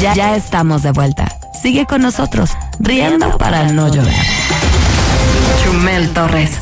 Ya estamos de vuelta. Sigue con nosotros, riendo para no llorar. Chumel Torres.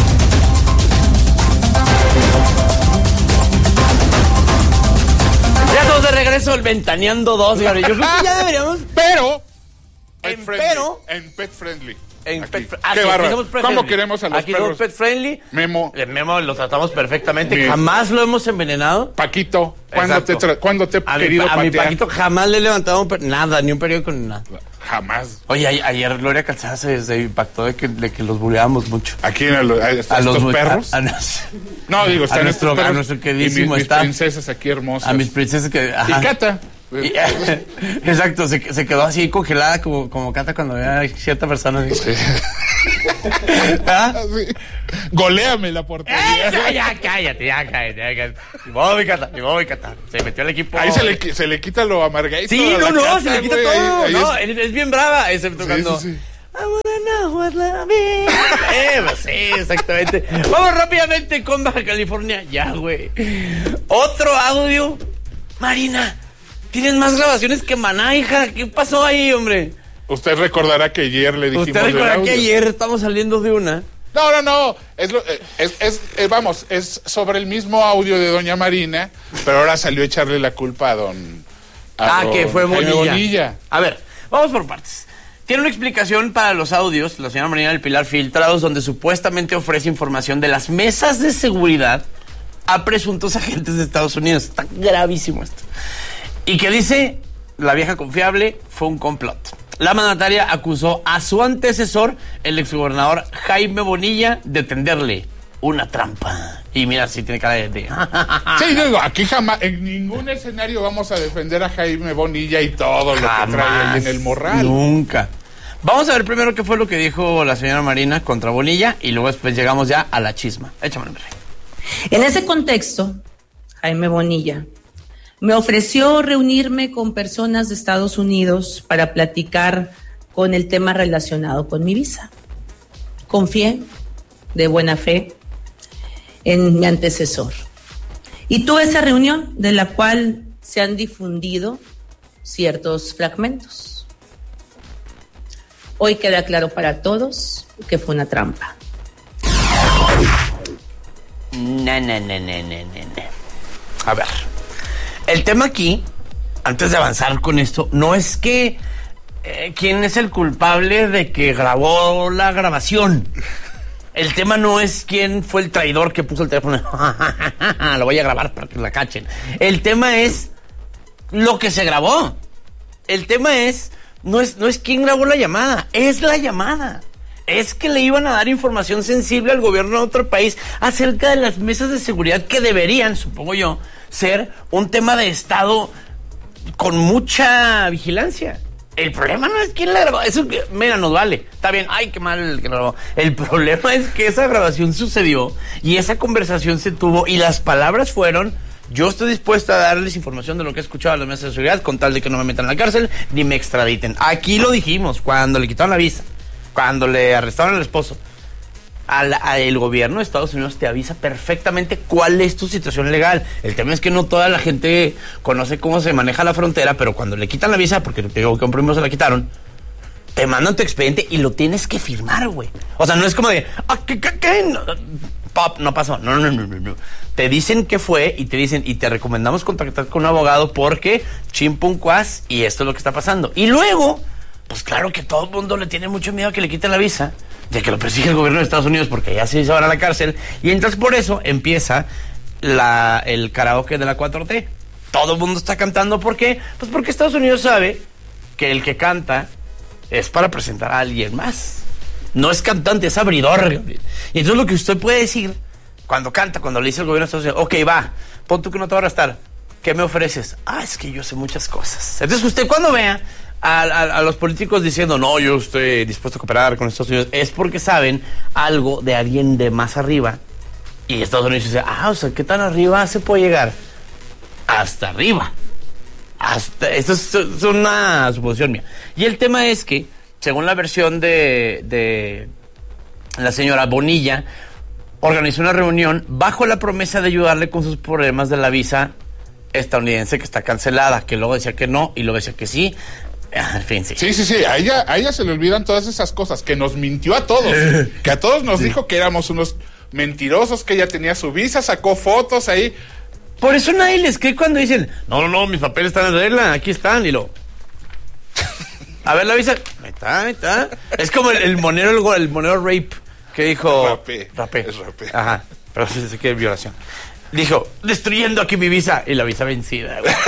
Ya estamos de regreso al Ventaneando 2, Gary. Yo creo que ya deberíamos... Pero... En Pet Friendly. Qué bárbaro. ¿Cómo queremos a los aquí perros? Aquí somos Pet Friendly. Memo lo tratamos perfectamente. Jamás lo hemos envenenado. Paquito, ¿cuándo te he querido patear? A mi Paquito jamás le he levantado nada, ni un periódico, ni nada. Jamás. Oye, ayer Gloria Calzada se impactó de que los buleábamos mucho. ¿A quién? ¿A estos perros? No, digo, están nuestro, estos perros. A nuestro queridísimo mis princesas aquí hermosas. A mis princesas que... Ajá. Y Cata. Exacto, se quedó así congelada como Cata cuando ve a cierta persona. Sí. ¿Ah? Sí. Goléame la portería. Ya cállate. Y voy, Cata. Se metió al equipo. Ahí se le quita lo amargadito. Sí, Cata, se le quita todo. Ahí no, es bien brava. Excepto cuando... Sí. I wanna know what love is. Sí, exactamente. Vamos rápidamente con Baja California. Ya, güey. Otro audio. Marina, tienes más grabaciones que Maná, hija. ¿Qué pasó ahí, hombre? Usted recordará que ayer le dijimos. Usted recordará que ayer estamos saliendo de una. No. Es sobre el mismo audio de doña Marina, pero ahora salió a echarle la culpa a don... que fue Bonilla. A ver, vamos por partes. Tiene una explicación para los audios, la señora Marina del Pilar, filtrados, donde supuestamente ofrece información de las mesas de seguridad a presuntos agentes de Estados Unidos. Está gravísimo esto. Y que dice, la vieja confiable, fue un complot. La mandataria acusó a su antecesor, el exgobernador Jaime Bonilla, de tenderle una trampa. Y mira, sí tiene cara de... Sí, digo, aquí jamás, en ningún escenario vamos a defender a Jaime Bonilla y todo lo que trae ahí en el morral. Nunca. Vamos a ver primero qué fue lo que dijo la señora Marina contra Bonilla y luego después llegamos ya a la chisma. Échame el rey. En ese contexto, Jaime Bonilla me ofreció reunirme con personas de Estados Unidos para platicar con el tema relacionado con mi visa. Confié de buena fe en mi antecesor. Y tuve esa reunión de la cual se han difundido ciertos fragmentos. Hoy queda claro para todos que fue una trampa. No. A ver, el tema aquí, antes de avanzar con esto, no es que quién es el culpable de que grabó la grabación. El tema no es quién fue el traidor que puso el teléfono. Lo voy a grabar para que la cachen. El tema es lo que se grabó. El tema es no es quién grabó la llamada, es la llamada. Es que le iban a dar información sensible al gobierno de otro país acerca de las mesas de seguridad que deberían, supongo yo, ser un tema de Estado con mucha vigilancia. El problema no es quién la grabó, eso mira, nos vale, está bien, ay, qué mal el que lo grabó. El problema es que esa grabación sucedió y esa conversación se tuvo y las palabras fueron: yo estoy dispuesta a darles información de lo que he escuchado a las mesas de seguridad con tal de que no me metan en la cárcel ni me extraditen. Aquí lo dijimos cuando le quitaron la visa, cuando le arrestaron al esposo. El gobierno de Estados Unidos te avisa perfectamente cuál es tu situación legal. El tema es que no toda la gente conoce cómo se maneja la frontera, pero cuando le quitan la visa, porque te digo que un primo se la quitaron, te mandan tu expediente y lo tienes que firmar, güey. O sea, no es como de, ¿qué? No, pop, no pasó. No. Te dicen qué fue y te dicen, y te recomendamos contactar con un abogado porque chimpuncuas y esto es lo que está pasando. Y luego, pues claro que todo el mundo le tiene mucho miedo a que le quiten la visa, de que lo persigue el gobierno de Estados Unidos porque ya se van a la cárcel, y entonces por eso empieza el karaoke de la 4T. Todo el mundo está cantando, ¿por qué? Pues porque Estados Unidos sabe que el que canta es para presentar a alguien más. No es cantante, es abridor. Y entonces lo que usted puede decir cuando canta, cuando le dice al gobierno de Estados Unidos, ok, va, pon tú que no te va a arrestar, ¿qué me ofreces? Es que yo sé muchas cosas. Entonces usted cuando vea a los políticos diciendo, no, yo estoy dispuesto a cooperar con Estados Unidos, es porque saben algo de alguien de más arriba. Y Estados Unidos dice, o sea, ¿qué tan arriba se puede llegar? Hasta arriba. Esto es una suposición mía. Y el tema es que, según la versión de la señora Bonilla, organizó una reunión bajo la promesa de ayudarle con sus problemas de la visa estadounidense que está cancelada, que luego decía que no y luego decía que sí. En fin, sí. Sí. A ella se le olvidan todas esas cosas, que nos mintió a todos, que a todos nos dijo que éramos unos mentirosos, que ella tenía su visa, sacó fotos ahí. Por eso nadie les cree cuando dicen, no, mis papeles están en regla, aquí están, y lo... A ver la visa, ahí está. Es como el monero rape, que dijo... Rapé. Ajá, pero sí que es violación. Dijo, destruyendo aquí mi visa, y la visa vencida, güey.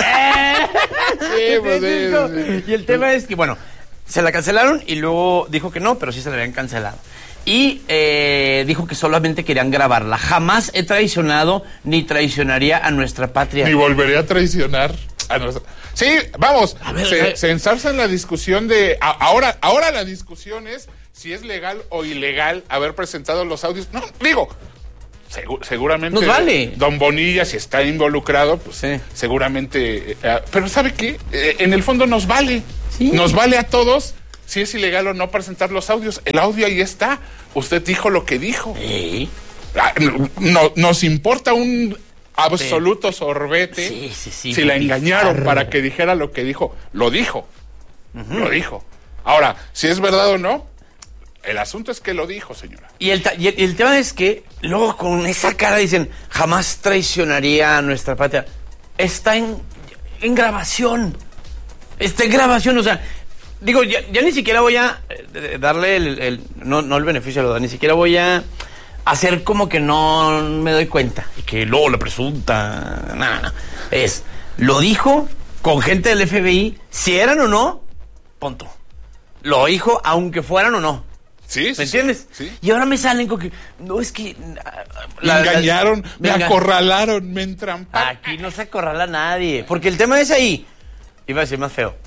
Sí. Y el tema es que, bueno, se la cancelaron y luego dijo que no, pero sí se la habían cancelado. Y dijo que solamente querían grabarla. Jamás he traicionado ni traicionaría a nuestra patria. Ni volvería a traicionar a nuestra... Sí, vamos, se ensalza en la discusión de... Ahora la discusión es si es legal o ilegal haber presentado los audios. No, digo... Seguramente nos vale. Don Bonilla, si está involucrado, pues sí. Seguramente. Pero ¿sabe qué? En el fondo nos vale. Sí. Nos vale a todos si es ilegal o no presentar los audios. El audio ahí está. Usted dijo lo que dijo. Sí. No, nos importa un absoluto sorbete si la engañaron para que dijera lo que dijo. Lo dijo. Lo dijo. Ahora, si es verdad o no, el asunto es que lo dijo, señora. Y el tema es que luego con esa cara dicen, jamás traicionaría a nuestra patria. Está en grabación. Está en grabación, o sea, digo, ya ni siquiera voy a darle no el beneficio de la duda, ni siquiera voy a hacer como que no me doy cuenta. Y que luego lo presunta. No. Lo dijo con gente del FBI, si eran o no, punto. Lo dijo aunque fueran o no. Sí, ¿me entiendes? Sí. Y ahora me salen con que... No, es que... Me engañaron, me acorralaron, me entramparon. Aquí no se acorrala a nadie. Porque el tema es ahí. Iba a decir más feo.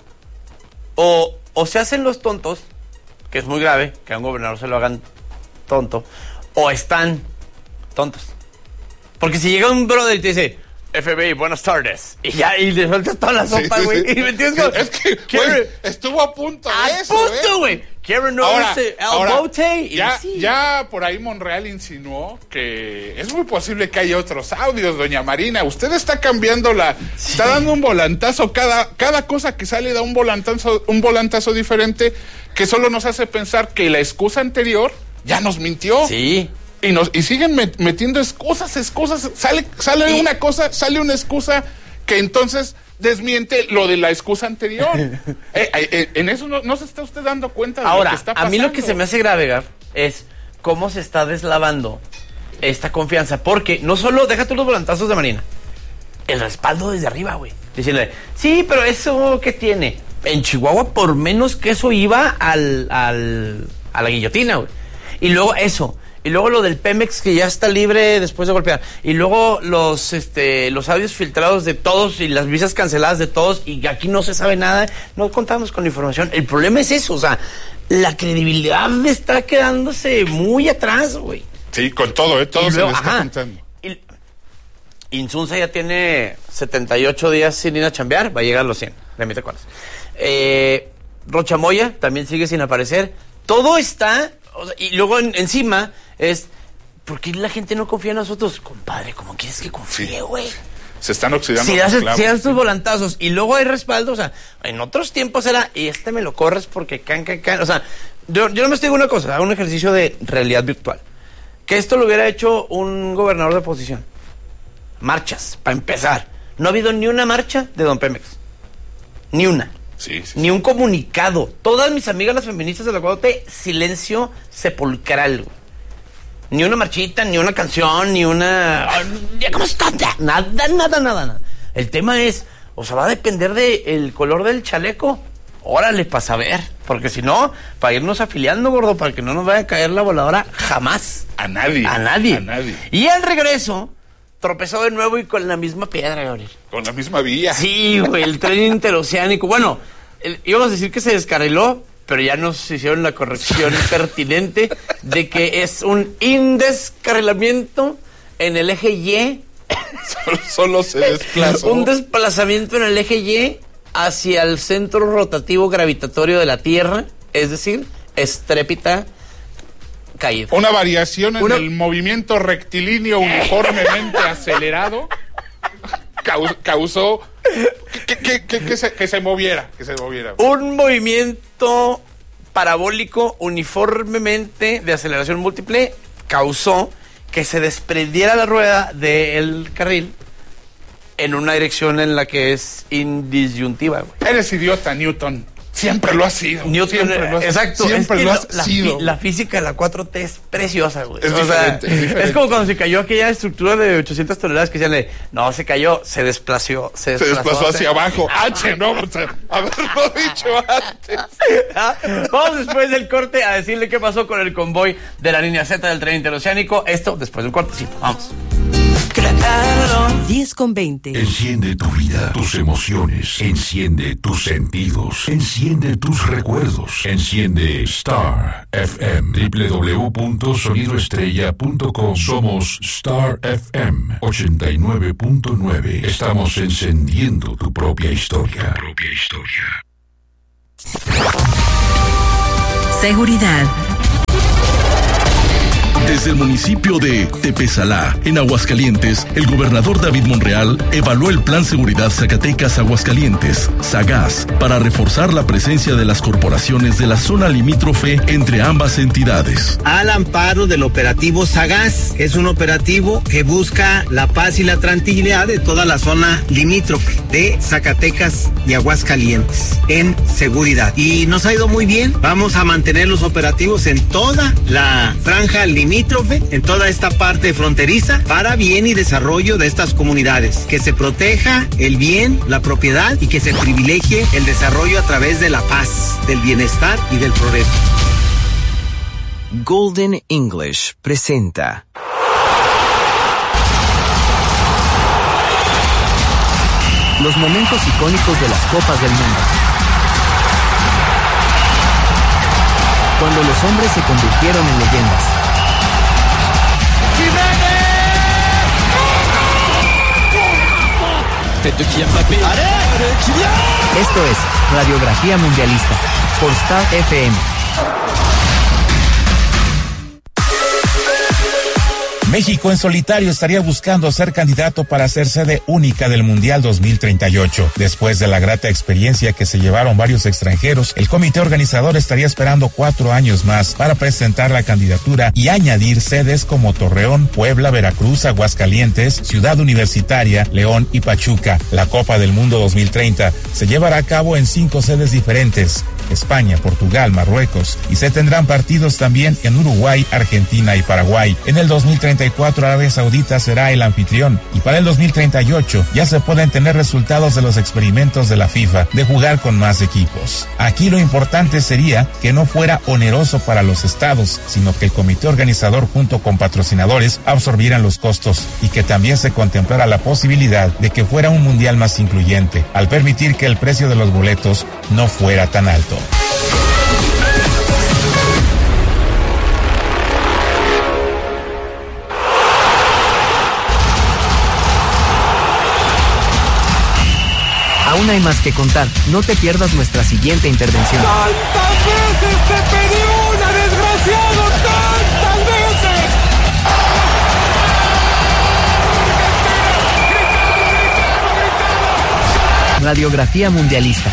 O se hacen los tontos, que es muy grave, que a un gobernador se lo hagan tonto, o están tontos. Porque si llega un brother y te dice... FBI, buenas tardes. Y ya, y le sueltas toda la sopa, güey. Sí. ¿Y me entiendes? Es que, güey, estuvo a punto de eso, ¡a punto, güey! Quiero no ahora, bote. Ya por ahí Monreal insinuó que es muy posible que haya otros audios, doña Marina. Usted está cambiando está dando un volantazo. Cada cosa que sale da un volantazo diferente que solo nos hace pensar que la excusa anterior ya nos mintió. Sí. Y siguen metiendo excusas. Sale una cosa, sale una excusa que entonces desmiente lo de la excusa anterior. En eso no se está usted dando cuenta de lo que está pasando. A mí lo que se me hace grave, Gaf, es cómo se está deslavando esta confianza. Porque no solo, deja tú los volantazos de Marina, el respaldo desde arriba, güey. Diciéndole, sí, pero eso, ¿qué tiene? En Chihuahua, por menos que eso iba a la guillotina, güey. Y luego eso. Y luego lo del Pemex, que ya está libre después de golpear. Y luego los audios filtrados de todos y las visas canceladas de todos. Y aquí no se sabe nada. No contamos con la información. El problema es eso. O sea, la credibilidad está quedándose muy atrás, güey. Sí, con todo, todo se le está contando. Insunza ya tiene 78 días sin ir a chambear. Va a llegar a los 100. De mí te acuerdas. Rocha Moya también sigue sin aparecer. Todo está... O sea, y luego encima es, ¿por qué la gente no confía en nosotros? Compadre, ¿cómo quieres que confíe, güey? Sí. Se están oxidando. Si das tus volantazos y luego hay respaldo, o sea, en otros tiempos era, y me lo corres porque can. O sea, yo no me estoy diciendo una cosa, hago un ejercicio de realidad virtual. Que esto lo hubiera hecho un gobernador de oposición. Marchas, para empezar. No ha habido ni una marcha de Don Pemex. Ni una. Sí. Ni un comunicado. Todas mis amigas las feministas de la 4T, silencio sepulcral, güey. Ni una marchita, ni una canción, ni una... ¿Cómo está? Nada. El tema es, o sea, va a depender del color del chaleco. Órale, para saber. Porque si no, para irnos afiliando, gordo, para que no nos vaya a caer la voladora jamás. A nadie. Y al regreso... tropezó de nuevo y con la misma piedra, Gabriel. Con la misma vía. Sí, güey, el tren interoceánico. Bueno, íbamos a decir que se descarriló, pero ya nos hicieron la corrección pertinente de que es un indescarrilamiento en el eje Y. Solo se desplazó. Un desplazamiento en el eje Y hacia el centro rotativo gravitatorio de la Tierra, es decir, estrépita caída. Una variación en el movimiento rectilíneo uniformemente acelerado. causó que se moviera. Un movimiento parabólico uniformemente de aceleración múltiple causó que se desprendiera la rueda del carril en una dirección en la que es indisyuntiva, güey. Eres idiota, Newton. Siempre lo has sido. Newton, exacto. Siempre lo has sido. La física de la 4T es preciosa, güey. Es diferente. Es como cuando se cayó aquella estructura de 800 toneladas que decían, no, se cayó, se desplazó hacia abajo. H, no, haberlo dicho antes. Vamos después del corte a decirle qué pasó con el convoy de la línea Z del tren interoceánico. Esto después del cortecito. Vamos. 10:20. Enciende tu vida, tus emociones, enciende tus sentidos, enciende tus recuerdos, enciende Star FM, www.sonidoestrella.com. Somos Star FM 89.9. Estamos encendiendo tu propia historia. Seguridad. Desde el municipio de Tepesalá, en Aguascalientes, el gobernador David Monreal evaluó el Plan Seguridad Zacatecas Aguascalientes, SAGAS, para reforzar la presencia de las corporaciones de la zona limítrofe entre ambas entidades. Al amparo del operativo SAGAS, es un operativo que busca la paz y la tranquilidad de toda la zona limítrofe de Zacatecas y Aguascalientes en seguridad. Y nos ha ido muy bien. Vamos a mantener los operativos en toda la franja limítrofe, en toda esta parte fronteriza, para bien y desarrollo de estas comunidades. Que se proteja el bien, la propiedad, y que se privilegie el desarrollo a través de la paz, del bienestar y del progreso. Golden English presenta los momentos icónicos de las Copas del Mundo. Cuando los hombres se convirtieron en leyendas. Esto es Radiografía Mundialista por Star FM. México en solitario estaría buscando ser candidato para ser sede única del Mundial 2038. Después de la grata experiencia que se llevaron varios extranjeros, el comité organizador estaría esperando 4 años más para presentar la candidatura y añadir sedes como Torreón, Puebla, Veracruz, Aguascalientes, Ciudad Universitaria, León y Pachuca. La Copa del Mundo 2030 se llevará a cabo en 5 sedes diferentes: España, Portugal, Marruecos, y se tendrán partidos también en Uruguay, Argentina y Paraguay. En el 2034 Arabia Saudita será el anfitrión, y para el 2038 ya se pueden tener resultados de los experimentos de la FIFA de jugar con más equipos. Aquí lo importante sería que no fuera oneroso para los estados, sino que el comité organizador junto con patrocinadores absorbieran los costos, y que también se contemplara la posibilidad de que fuera un mundial más incluyente, al permitir que el precio de los boletos no fuera tan alto. Aún hay más que contar. No te pierdas nuestra siguiente intervención. ¡Tantas veces te pedí una, desgraciado! ¡Tantas veces! Radiografía Mundialista.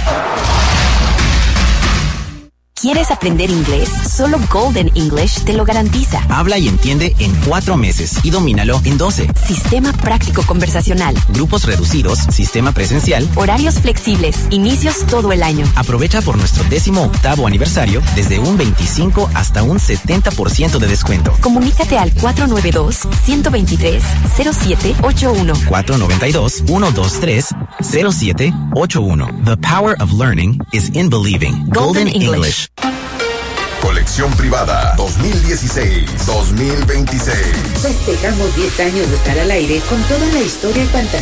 ¿Quieres aprender inglés? Solo Golden English te lo garantiza. Habla y entiende en 4 meses y domínalo en 12. Sistema práctico conversacional. Grupos reducidos, sistema presencial. Horarios flexibles, inicios todo el año. Aprovecha por nuestro 18º aniversario desde un 25 hasta un 70% de descuento. Comunícate al 492-123-0781. 492-123-0781. The power of learning is in believing. Golden English. Colección privada 2016-2026. Festejamos 10 años de estar al aire con toda la historia y fantasía